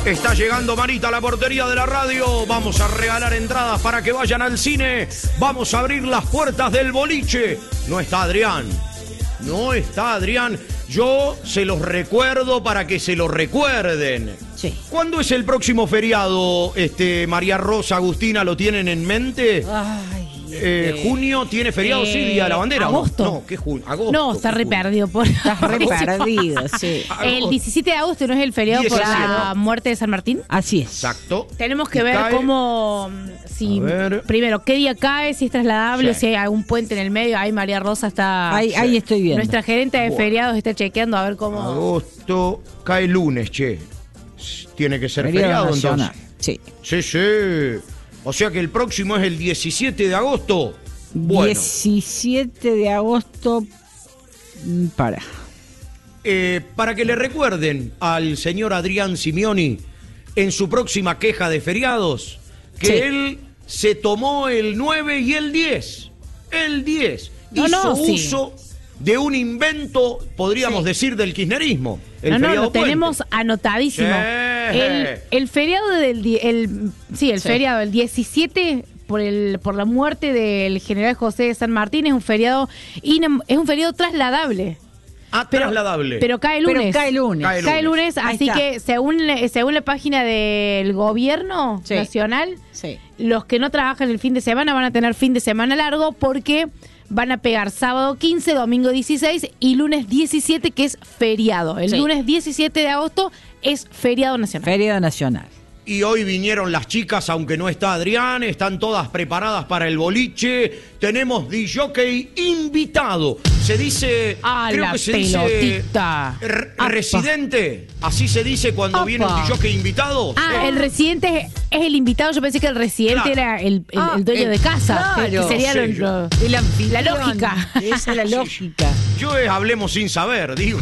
Está llegando Marita a la portería de la radio. Vamos a regalar entradas para que vayan al cine. Vamos a abrir las puertas del boliche. No está Adrián. No está Adrián. Yo se los recuerdo para que se lo recuerden. Sí. ¿Cuándo es el próximo feriado, María Rosa, Agustina? ¿Lo tienen en mente? Ay, ¿Junio tiene feriado? Sí, Día de la Bandera. Agosto. No, ¿qué junio? Agosto. No, está re perdido. Estás re perdido, sí. El 17 de agosto no es el feriado por 17. la muerte de San Martín. Así es. Exacto. Tenemos que Y ver cae- cómo, si A ver. primero, qué día cae, si es trasladable, Sí. si hay algún puente en el medio. Ahí María Rosa está, Ahí estoy viendo. nuestra gerente de Bueno. feriados está chequeando a ver cómo. Agosto cae lunes, che. Tiene que ser Feriado feriado nacional. entonces. Sí. Sí. O sea que el próximo es el 17 de agosto. Bueno, 17 de agosto. Para. para que le recuerden al señor Adrián Simioni en su próxima queja de feriados que Sí. él se tomó el 9 y el 10. El 10. No, Hizo no, sí. uso de un invento, podríamos decir, del kirchnerismo. El No, feriado lo tenemos puente. anotadísimo. Sí. El feriado Sí. feriado del 17 por la muerte del general José de San Martín es un feriado trasladable. Trasladable. Pero cae lunes. Pero cae lunes. Cae lunes, Ahí así está. que según la página del gobierno Sí. nacional, Sí. los que no trabajan el fin de semana van a tener fin de semana largo porque van a pegar sábado 15, domingo 16 y lunes 17, que es feriado. El Sí. lunes 17 de agosto es feriado nacional. Feriado nacional. Y hoy vinieron las chicas, aunque no está Adrián, están todas preparadas para el boliche. Tenemos DJ invitado. Se dice, ¡Ah, creo la que se pelotita! dice Apa. residente. Así se dice cuando Apa. viene un DJ invitado. Sí. El residente es el invitado. Yo pensé que el residente Claro. era el dueño de casa. Que claro. sería Sí, la lógica. Esa es la lógica. Yo hablemos sin saber, digo.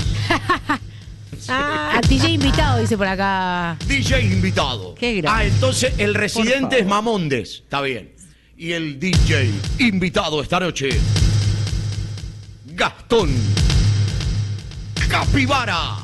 A DJ invitado, dice por acá. DJ invitado. Qué grande. Entonces el residente es favor. Mamondes. Está bien. Y el DJ invitado esta noche, Gastón Capibara.